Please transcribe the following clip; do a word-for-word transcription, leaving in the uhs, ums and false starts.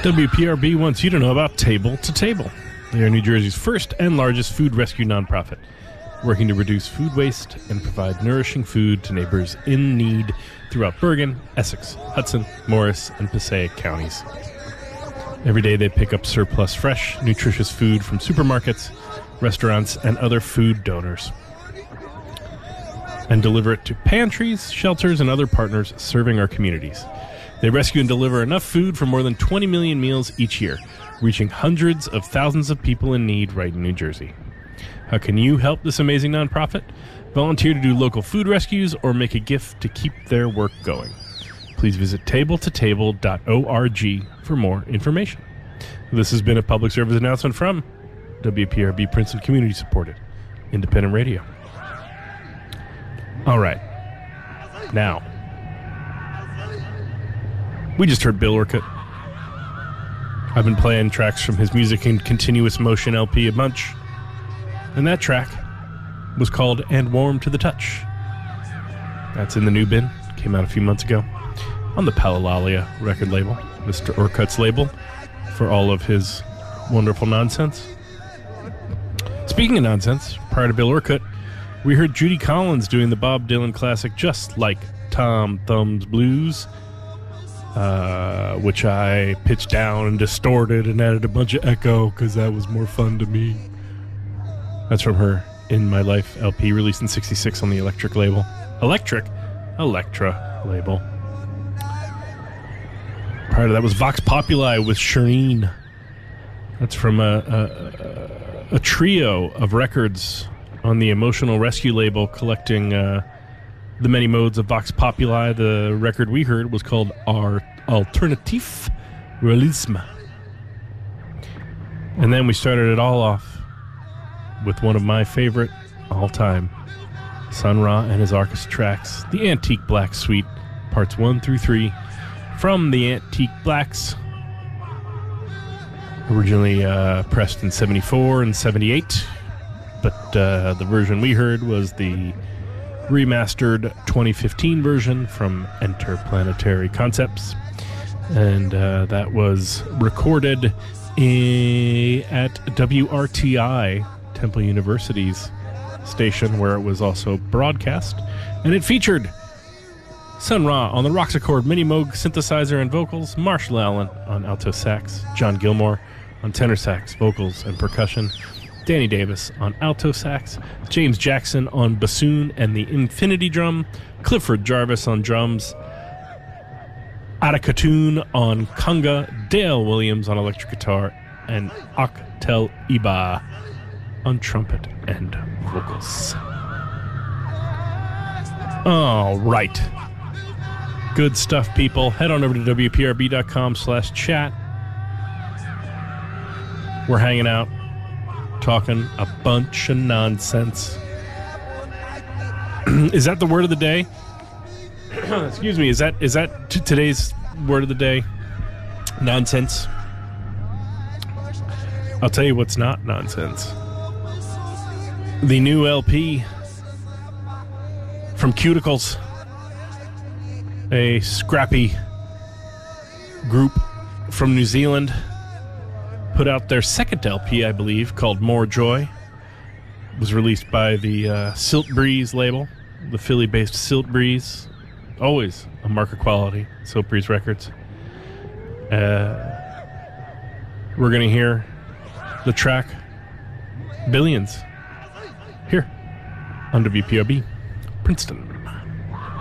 W P R B wants you to know about Table to Table. They are New Jersey's first and largest food rescue nonprofit, working to reduce food waste and provide nourishing food to neighbors in need throughout Bergen, Essex, Hudson, Morris, and Passaic counties. Every day they pick up surplus, fresh, nutritious food from supermarkets, restaurants, and other food donors, and deliver it to pantries, shelters, and other partners serving our communities. They rescue and deliver enough food for more than twenty million meals each year, reaching hundreds of thousands of people in need right in New Jersey. How can you help this amazing nonprofit? Volunteer to do local food rescues or make a gift to keep their work going. Please visit table to table dot org for more information. This has been a public service announcement from W P R B Princeton Community Supported Independent Radio. All right. Now, we just heard Bill Orcutt. I've been playing tracks from his Music in Continuous Motion L P a bunch. And that track was called And Warm to the Touch. That's in the new bin. Came out a few months ago on the Palalalia record label, Mister Orcutt's label, for all of his wonderful nonsense. Speaking of nonsense, prior to Bill Orcutt, we heard Judy Collins doing the Bob Dylan classic Just Like Tom Thumb's Blues, uh, which I pitched down and distorted and added a bunch of echo because that was more fun to me. That's from her In My Life L P, released in sixty-six on the Electric label. Electric? Electra label. Prior to that was Vox Populi with Shireen. That's from a, a, a trio of records on the Emotional Rescue label, collecting uh, the many modes of Vox Populi. The record we heard was called Our Alternative Realisme. And then we started it all off with one of my favorite all-time, Sun Ra and his Orchestra tracks, the Antique Black Suite, parts one through three, from the Antique Blacks, originally uh, pressed in seventy-four and seventy-eight, but uh, the version we heard was the remastered twenty fifteen version from Interplanetary Concepts, and uh, that was recorded in, at W R T I, Temple University's station, where it was also broadcast, and it featured Sun Ra on the Roxacord Mini Moog synthesizer and vocals, Marshall Allen on alto sax, John Gilmore on tenor sax, vocals, and percussion, Danny Davis on alto sax, James Jackson on bassoon and the infinity drum, Clifford Jarvis on drums, Atakatoon on conga, Dale Williams on electric guitar, and Aktel Iba on trumpet and vocals. All right. Good stuff, people. Head on over to W P R B dot com slash chat. We're hanging out, talking a bunch of nonsense. Is that the word of the day? Excuse me. Is that is that t- today's word of the day? Nonsense. I'll tell you what's not nonsense. The new L P from Cuticles, a scrappy group from New Zealand, put out their second L P, I believe, called More Joy. It was released by the uh, Silt Breeze label, the Philly-based Silt Breeze. Always a mark of quality, Silt Breeze Records. Uh, we're going to hear the track Billions here on W P R B Princeton.